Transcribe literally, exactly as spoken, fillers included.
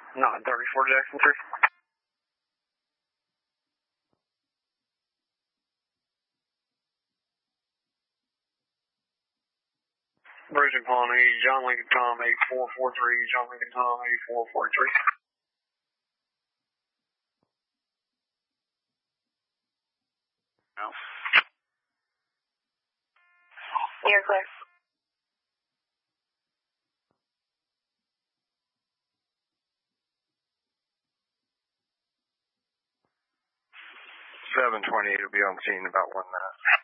nine thirty-four Jackson three. Bridge and Pawnee, John Lincoln Tom eight four four three, John Lincoln Tom eight four four three. No. You're clear. seven twenty-eight will be on scene in about one minute.